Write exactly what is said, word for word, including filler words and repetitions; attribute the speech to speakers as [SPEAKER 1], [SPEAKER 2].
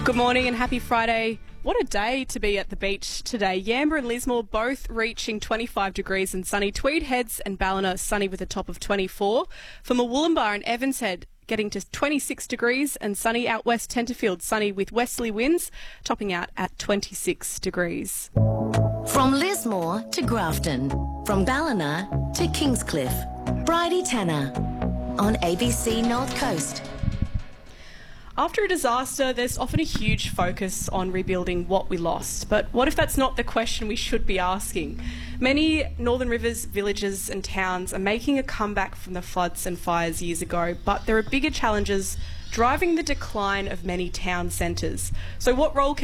[SPEAKER 1] Good morning and happy Friday. What a day to be at the beach today. Yamba and Lismore both reaching twenty-five degrees and sunny. Tweed Heads and Ballina sunny with a top of twenty-four. For Murwillumbah and Evans Head getting to twenty-six degrees and sunny. Out west Tenterfield sunny with westerly winds topping out at twenty-six degrees.
[SPEAKER 2] From Lismore to Grafton, from Ballina to Kingscliff, Bridie Tanner on A B C North Coast.
[SPEAKER 1] After a disaster, there's often a huge focus on rebuilding what we lost. But what if that's not the question we should be asking? Many Northern Rivers villages and towns are making a comeback from the floods and fires years ago, but there are bigger challenges driving the decline of many town centres. So what role can